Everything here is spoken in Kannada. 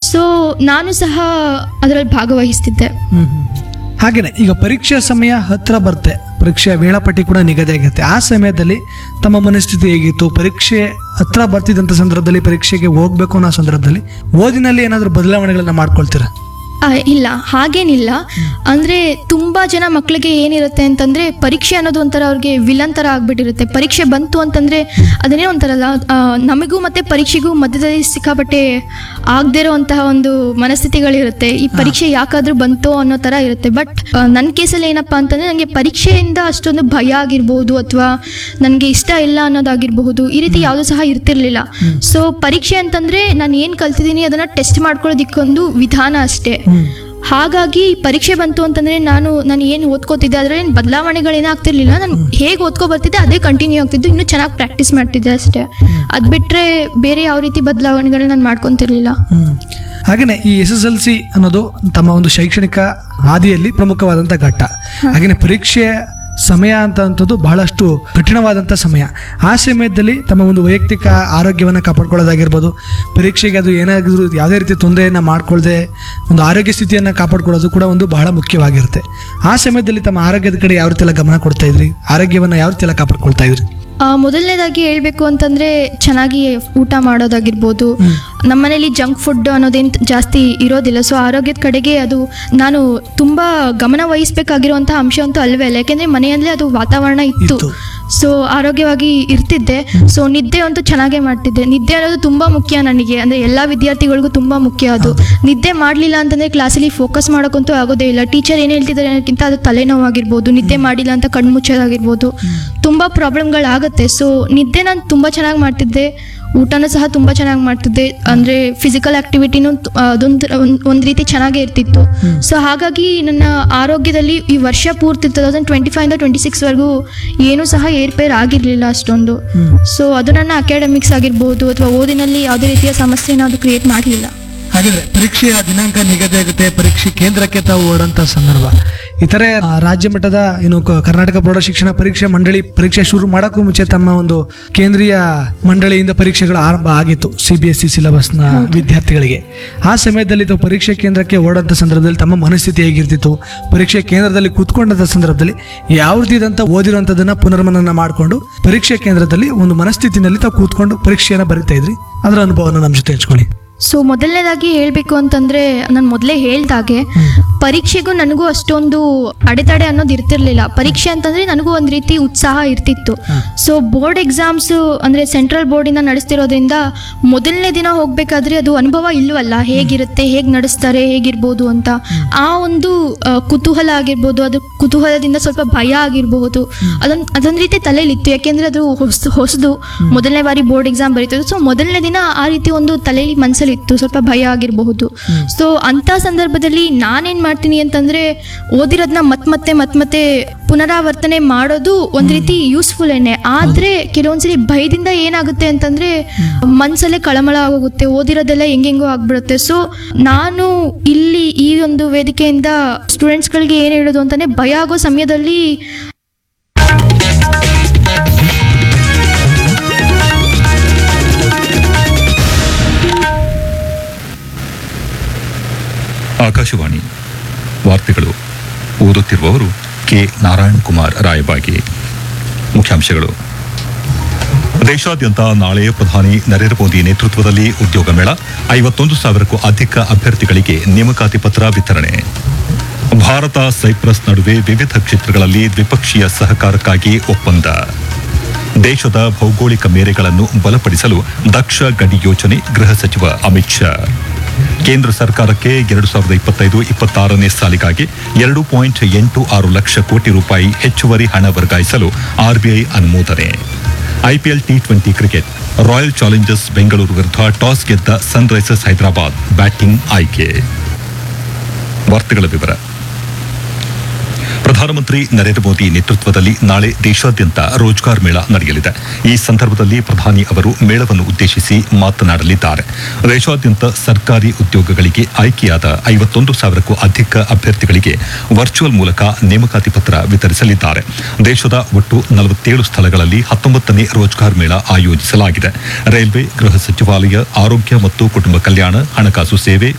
ಸೊ ನಾನು ಸಹ ಅದರಲ್ಲಿ ಭಾಗವಹಿಸ್ತಿದ್ದೆ. ಹಾಗೇನೆ ಈಗ ಪರೀಕ್ಷೆ ಸಮಯ ಹತ್ರ ಬರುತ್ತೆ, ಪರೀಕ್ಷೆಯ ವೇಳಾಪಟ್ಟಿ ಕೂಡ ನಿಗದಿ ಆಗಿರುತ್ತೆ. ಆ ಸಮಯದಲ್ಲಿ ತಮ್ಮ ಮನಸ್ಥಿತಿ ಹೇಗಿತ್ತು? ಪರೀಕ್ಷೆ ಹತ್ರ ಬರ್ತಿದ್ದಂಥ ಸಂದರ್ಭದಲ್ಲಿ, ಪರೀಕ್ಷೆಗೆ ಹೋಗ್ಬೇಕು ಅನ್ನೋ ಸಂದರ್ಭದಲ್ಲಿ ಓದಿನಲ್ಲಿ ಏನಾದರೂ ಬದಲಾವಣೆಗಳನ್ನ ಮಾಡ್ಕೊಳ್ತೀರಾ? ಇಲ್ಲ, ಹಾಗೇನಿಲ್ಲ. ಅಂದರೆ ತುಂಬ ಜನ ಮಕ್ಕಳಿಗೆ ಏನಿರುತ್ತೆ ಅಂತಂದರೆ ಪರೀಕ್ಷೆ ಅನ್ನೋದು ಒಂಥರ ಅವ್ರಿಗೆ ವಿಲನ್ ಥರ ಆಗ್ಬಿಟ್ಟಿರುತ್ತೆ. ಪರೀಕ್ಷೆ ಬಂತು ಅಂತಂದರೆ ಅದನ್ನೇ ಒಂಥರ ನಮಗೂ ಮತ್ತು ಪರೀಕ್ಷೆಗೂ ಮಧ್ಯದಲ್ಲಿ ಸಿಕ್ಕಾಪಟ್ಟೆ ಆಗದೇ ಇರೋವಂತಹ ಒಂದು ಮನಸ್ಥಿತಿಗಳಿರುತ್ತೆ. ಈ ಪರೀಕ್ಷೆ ಯಾಕಾದರೂ ಬಂತೋ ಅನ್ನೋ ಥರ ಇರುತ್ತೆ. ಬಟ್ ನನ್ನ ಕೇಸಲ್ಲಿ ಏನಪ್ಪ ಅಂತಂದರೆ ನನಗೆ ಪರೀಕ್ಷೆಯಿಂದ ಅಷ್ಟೊಂದು ಭಯ ಆಗಿರ್ಬೋದು ಅಥವಾ ನನಗೆ ಇಷ್ಟ ಇಲ್ಲ ಅನ್ನೋದಾಗಿರಬಹುದು, ಈ ರೀತಿ ಯಾವುದೂ ಸಹ ಇರ್ತಿರ್ಲಿಲ್ಲ. ಸೊ ಪರೀಕ್ಷೆ ಅಂತಂದರೆ ನಾನು ಏನು ಕಲ್ತಿದ್ದೀನಿ ಅದನ್ನು ಟೆಸ್ಟ್ ಮಾಡ್ಕೊಳ್ಳೋದಕ್ಕೊಂದು ವಿಧಾನ ಅಷ್ಟೇ. ಹಾಗಾಗಿ ಪರೀಕ್ಷೆ ಬಂತು ಅಂತಂದರೆ ನಾನು ಏನು ಓದ್ಕೋತಿದ್ದೆ ಅದರಲ್ಲಿ ಏನು ಬದಲಾವಣೆಗಳೇನಾಗ್ತಿರ್ಲಿಲ್ಲ. ನಾನು ಹೇಗೆ ಓದ್ಕೊ ಬರ್ತಿದ್ದೆ ಅದೇ ಕಂಟಿನ್ಯೂ ಆಗ್ತಿದ್ದು, ಇನ್ನೂ ಚೆನ್ನಾಗಿ ಪ್ರಾಕ್ಟೀಸ್ ಮಾಡ್ತಿದ್ದೆ ಅಷ್ಟೇ. ಅದು ಬಿಟ್ಟರೆ ಬೇರೆ ಯಾವ ರೀತಿ ಬದಲಾವಣೆಗಳನ್ನ ನಾನು ಮಾಡ್ಕೊತಿರ್ಲಿಲ್ಲ. ಹಾಗೆಯೇ ಈ SSLC ಅನ್ನೋದು ತಮ್ಮ ಒಂದು ಶೈಕ್ಷಣಿಕ ಹಾದಿಯಲ್ಲಿ ಪ್ರಮುಖವಾದಂಥ ಘಟ್ಟ. ಹಾಗೆಯೇ ಪರೀಕ್ಷೆ ಸಮಯ ಅಂತಂಥದ್ದು ಬಹಳಷ್ಟು ಕಠಿಣವಾದಂಥ ಸಮಯ. ಆ ಸಮಯದಲ್ಲಿ ತಮ್ಮ ಒಂದು ವೈಯಕ್ತಿಕ ಆರೋಗ್ಯವನ್ನು ಕಾಪಾಡ್ಕೊಳ್ಳೋದಾಗಿರ್ಬೋದು, ಪರೀಕ್ಷೆಗೆ ಅದು ಏನಾದರೂ ಯಾವುದೇ ರೀತಿ ತೊಂದರೆಯನ್ನು ಮಾಡ್ಕೊಳ್ಳದೆ ಒಂದು ಆರೋಗ್ಯ ಸ್ಥಿತಿಯನ್ನು ಕಾಪಾಡ್ಕೊಳ್ಳೋದು ಕೂಡ ಒಂದು ಬಹಳ ಮುಖ್ಯವಾಗಿರುತ್ತೆ. ಆ ಸಮಯದಲ್ಲಿ ತಮ್ಮ ಆರೋಗ್ಯದ ಕಡೆ ಯಾವ ರೀತಿ ಎಲ್ಲ ಗಮನ ಕೊಡ್ತಾ ಇದ್ರಿ? ಆರೋಗ್ಯವನ್ನು ಯಾವ ರೀತಿ ಎಲ್ಲ ಕಾಪಾಡ್ಕೊಳ್ತಾ ಇದ್ರಿ? ಮೊದಲನೇದಾಗಿ ಹೇಳಬೇಕು ಅಂತಂದರೆ ಚೆನ್ನಾಗಿ ಊಟ ಮಾಡೋದಾಗಿರ್ಬೋದು. ನಮ್ಮನೇಲಿ ಜಂಕ್ ಫುಡ್ ಅನ್ನೋದೇನು ಜಾಸ್ತಿ ಇರೋದಿಲ್ಲ. ಸೊ ಆರೋಗ್ಯದ ಕಡೆಗೆ ಅದು ನಾನು ತುಂಬ ಗಮನ ವಹಿಸಬೇಕಾಗಿರುವಂಥ ಅಂಶ ಅಂತೂ ಅಲ್ವೇ ಅಲ್ಲ. ಯಾಕೆಂದರೆ ಮನೆಯಲ್ಲೇ ಅದು ವಾತಾವರಣ ಇತ್ತು. ಸೊ ಆರೋಗ್ಯವಾಗಿ ಇರ್ತಿದ್ದೆ. ಸೊ ನಿದ್ದೆ ಅಂತೂ ಚೆನ್ನಾಗೇ ಮಾಡ್ತಿದ್ದೆ. ನಿದ್ದೆ ಅನ್ನೋದು ತುಂಬ ಮುಖ್ಯ ನನಗೆ, ಅಂದರೆ ಎಲ್ಲ ವಿದ್ಯಾರ್ಥಿಗಳಿಗೂ ತುಂಬ ಮುಖ್ಯ ಅದು. ನಿದ್ದೆ ಮಾಡಲಿಲ್ಲ ಅಂತಂದರೆ ಕ್ಲಾಸಲ್ಲಿ ಫೋಕಸ್ ಮಾಡೋಕ್ಕಂತೂ ಆಗೋದೇ ಇಲ್ಲ. ಟೀಚರ್ ಏನು ಹೇಳ್ತಿದ್ದಾರೆ ಅನ್ನೋಕ್ಕಿಂತ ಅದು ತಲೆನೋವಾಗಿರ್ಬೋದು, ನಿದ್ದೆ ಮಾಡಿಲ್ಲ ಅಂತ ಕಣ್ಣು ಮುಚ್ಚೋದಾಗಿರ್ಬೋದು, ತುಂಬ ಪ್ರಾಬ್ಲಮ್ಗಳಾಗುತ್ತೆ. ಸೊ ನಿದ್ದೆ ನಾನು ತುಂಬ ಚೆನ್ನಾಗಿ ಮಾಡ್ತಿದ್ದೆ, ಊಟನೂ ಸಹ ತುಂಬ ಚೆನ್ನಾಗಿ ಮಾಡ್ತಿದ್ದೆ. ಅಂದರೆ ಫಿಸಿಕಲ್ ಆ್ಯಕ್ಟಿವಿಟಿನೂ ಒಂದು ರೀತಿ ಚೆನ್ನಾಗೇ ಇರ್ತಿತ್ತು. ಸೊ ಹಾಗಾಗಿ ನನ್ನ ಆರೋಗ್ಯದಲ್ಲಿ ಈ ವರ್ಷ ಪೂರ್ತಿ 2025 26ವರೆಗೂ ಏನೂ ಸಹ ಏರ್ಪೇರ್ ಆಗಿರಲಿಲ್ಲ ಅಷ್ಟೊಂದು. ಸೊ ಅದು ನನ್ನ ಅಕಾಡೆಮಿಕ್ಸ್ ಆಗಿರ್ಬೋದು ಅಥವಾ ಓದಿನಲ್ಲಿ ಯಾವುದೇ ರೀತಿಯ ಸಮಸ್ಯೆನ ಅದು ಕ್ರಿಯೇಟ್ ಮಾಡಲಿಲ್ಲ. ಹಾಗಿದ್ರೆ ಪರೀಕ್ಷೆಯ ದಿನಾಂಕ ನಿಗದಿ ಆಗುತ್ತೆ, ಪರೀಕ್ಷೆ ಕೇಂದ್ರಕ್ಕೆ ತಾವು ಓಡೋಂಥ ಸಂದರ್ಭ. ಇತರೆ ರಾಜ್ಯ ಮಟ್ಟದ ಕರ್ನಾಟಕ ಪ್ರೌಢ ಶಿಕ್ಷಣ ಪರೀಕ್ಷೆ ಮಂಡಳಿ ಪರೀಕ್ಷೆ ಶುರು ಮಾಡೋಕ್ಕೂ ಮುಂಚೆ ತಮ್ಮ ಒಂದು ಕೇಂದ್ರೀಯ ಮಂಡಳಿಯಿಂದ ಪರೀಕ್ಷೆಗಳು ಆರಂಭ ಆಗಿತ್ತು CBSE ಸಿಲೆಬಸ್ನ ವಿದ್ಯಾರ್ಥಿಗಳಿಗೆ. ಆ ಸಮಯದಲ್ಲಿ ತಾವು ಪರೀಕ್ಷೆ ಕೇಂದ್ರಕ್ಕೆ ಓಡೋಂಥ ಸಂದರ್ಭದಲ್ಲಿ ತಮ್ಮ ಮನಸ್ಥಿತಿ ಹೇಗಿರ್ತಿತ್ತು? ಪರೀಕ್ಷೆ ಕೇಂದ್ರದಲ್ಲಿ ಕೂತ್ಕೊಂಡಂಥ ಸಂದರ್ಭದಲ್ಲಿ ಯಾವ ರೀತಿಯಾದಂಥ ಓದಿರುವಂಥದ್ದನ್ನ ಪುನರ್ಮನನ ಮಾಡಿಕೊಂಡು ಪರೀಕ್ಷೆ ಕೇಂದ್ರದಲ್ಲಿ ಒಂದು ಮನಸ್ಥಿತಿನಲ್ಲಿ ತಾವು ಕೂತ್ಕೊಂಡು ಪರೀಕ್ಷೆಯನ್ನು ಬರಿತಾ ಇದ್ರಿ, ಅದರ ಅನುಭವನ ನಮ್ಮ ಜೊತೆ ಹಂಚ್ಕೊಳ್ಳಿ. ಸೊ ಮೊದಲನೇದಾಗಿ ಹೇಳಬೇಕು ಅಂತಂದರೆ ನಾನು ಮೊದಲೇ ಹೇಳ್ದಾಗೆ ಪರೀಕ್ಷೆಗೂ ನನಗೂ ಅಷ್ಟೊಂದು ಅಡೆತಡೆ ಅನ್ನೋದು ಇರ್ತಿರ್ಲಿಲ್ಲ. ಪರೀಕ್ಷೆ ಅಂತಂದರೆ ನನಗೂ ಒಂದು ರೀತಿ ಉತ್ಸಾಹ ಇರ್ತಿತ್ತು. ಸೊ ಬೋರ್ಡ್ ಎಕ್ಸಾಮ್ಸು ಅಂದರೆ ಸೆಂಟ್ರಲ್ ಬೋರ್ಡಿಂದ ನಡೆಸ್ತಿರೋದ್ರಿಂದ ಮೊದಲನೇ ದಿನ ಹೋಗಬೇಕಾದ್ರೆ ಅದು ಅನುಭವ ಇಲ್ವಲ್ಲ, ಹೇಗಿರುತ್ತೆ, ಹೇಗೆ ನಡೆಸ್ತಾರೆ, ಹೇಗಿರ್ಬೋದು ಅಂತ ಆ ಒಂದು ಕುತೂಹಲ ಆಗಿರ್ಬೋದು, ಅದು ಕುತೂಹಲದಿಂದ ಸ್ವಲ್ಪ ಭಯ ಆಗಿರಬಹುದು, ಅದೊಂದು ರೀತಿ ತಲೆಯಲ್ಲಿತ್ತು. ಯಾಕೆಂದರೆ ಅದು ಹೊಸದು, ಮೊದಲನೇ ಬಾರಿ ಬೋರ್ಡ್ ಎಕ್ಸಾಮ್ ಬರೀತಿದ್ದು. ಸೊ ಮೊದಲನೇ ದಿನ ಆ ರೀತಿ ಒಂದು ತಲೆಯಲ್ಲಿ ಮನಸ್ಸಲ್ಲಿ ಇತ್ತು, ಸ್ವಲ್ಪ ಭಯ ಆಗಿರಬಹುದು. ಸೊ ಅಂಥ ಸಂದರ್ಭದಲ್ಲಿ ನಾನೇನು ಮಾಡ್ತೀನಿ ಅಂತಂದರೆ ಓದಿರೋದನ್ನ ಮತ್ತೆ ಪುನರಾವರ್ತನೆ ಮಾಡೋದು ಒಂದು ರೀತಿ ಯೂಸ್ಫುಲ್ ಏನೇ. ಆದರೆ ಕೆಲವೊಂದ್ಸಲಿ ಭಯದಿಂದ ಏನಾಗುತ್ತೆ ಅಂತಂದರೆ ಮನಸ್ಸಲ್ಲೇ ಕಳಮಳ ಆಗೋಗುತ್ತೆ, ಓದಿರೋದೆಲ್ಲ ಹೆಂಗೆಂಗೋ ಆಗ್ಬಿಡುತ್ತೆ. ಸೊ ನಾನು ಇಲ್ಲಿ ಈ ಒಂದು ವೇದಿಕೆಯಿಂದ ಸ್ಟೂಡೆಂಟ್ಸ್ಗಳಿಗೆ ಏನು ಹೇಳೋದು ಅಂತಂದರೆ ಭಯ ಆಗೋ ಸಮಯದಲ್ಲಿ ಆಕಾಶವಾಣಿ ವಾರ್ತೆಗಳು ಓದುತ್ತಿರುವವರು ಕೆ ನಾರಾಯಣ್ ಕುಮಾರ್ ರಾಯಬಾಗಿ. ಮುಖ್ಯಾಂಶಗಳು. ದೇಶಾದ್ಯಂತ ನಾಳೆ ಪ್ರಧಾನಿ ನರೇಂದ್ರ ಮೋದಿ ನೇತೃತ್ವದಲ್ಲಿ ಉದ್ಯೋಗ ಮೇಳ, 51,000ಕ್ಕೂ ಅಧಿಕ ಅಭ್ಯರ್ಥಿಗಳಿಗೆ ನೇಮಕಾತಿ ಪತ್ರ ವಿತರಣೆ. ಭಾರತ ಸೈಪ್ರಸ್ ನಡುವೆ ವಿವಿಧ ಕ್ಷೇತ್ರಗಳಲ್ಲಿ ದ್ವಿಪಕ್ಷೀಯ ಸಹಕಾರಕ್ಕಾಗಿ ಒಪ್ಪಂದ. ದೇಶದ ಭೌಗೋಳಿಕ ಮೇರೆಗಳನ್ನು ಬಲಪಡಿಸಲು ದಕ್ಷ ಗಡಿ ಯೋಜನೆ, ಗೃಹ ಸಚಿವ ಅಮಿತ್ ಶಾ. ಕೇಂದ್ರ ಸರ್ಕಾರಕ್ಕೆ 2025-26ನೇ ಸಾಲಿಗಾಗಿ 2.86 ಲಕ್ಷ ಕೋಟಿ ರೂಪಾಯಿ ಹೆಚ್ಚುವರಿ ಹಣ ವರ್ಗಾಯಿಸಲು RBI ಅನುಮೋದನೆ. IPL T20 cricket, royal Challengers Bengaluru ವಿರುದ್ಧ ಟಾಸ್ ಗೆದ್ದ ಸನ್ರೈಸರ್ಸ್ ಹೈದರಾಬಾದ್ ಬ್ಯಾಟಿಂಗ್ ಆಯ್ಕೆ. ವಾರ್ತೆಗಳ ವಿವರ. ಪ್ರಧಾನಮಂತ್ರಿ ನರೇಂದ್ರ ಮೋದಿ ನೇತೃತ್ವದಲ್ಲಿ ನಾಳೆ ದೇಶಾದ್ಯಂತ ರೋಜ್ಗಾರ್ ಮೇಳ ನಡೆಯಲಿದೆ. ಈ ಸಂದರ್ಭದಲ್ಲಿ ಪ್ರಧಾನಿ ಅವರು ಮೇಳವನ್ನು ಉದ್ದೇಶಿಸಿ ಮಾತನಾಡಲಿದ್ದಾರೆ. ದೇಶಾದ್ಯಂತ ಸರ್ಕಾರಿ ಉದ್ಯೋಗಗಳಿಗೆ ಆಯ್ಕೆಯಾದ 51,000ಕ್ಕೂ ಅಧಿಕ ಅಭ್ಯರ್ಥಿಗಳಿಗೆ ವರ್ಚುವಲ್ ಮೂಲಕ ನೇಮಕಾತಿ ಪತ್ರ ವಿತರಿಸಲಿದ್ದಾರೆ. ದೇಶದ ಒಟ್ಟು 47 ಸ್ಥಳಗಳಲ್ಲಿ 19ನೇ ರೋಜ್ಗಾರ್ ಮೇಳ ಆಯೋಜಿಸಲಾಗಿದೆ. ರೈಲ್ವೆ, ಗೃಹ ಸಚಿವಾಲಯ, ಆರೋಗ್ಯ ಮತ್ತು ಕುಟುಂಬ ಕಲ್ಯಾಣ, ಹಣಕಾಸು ಸೇವೆ,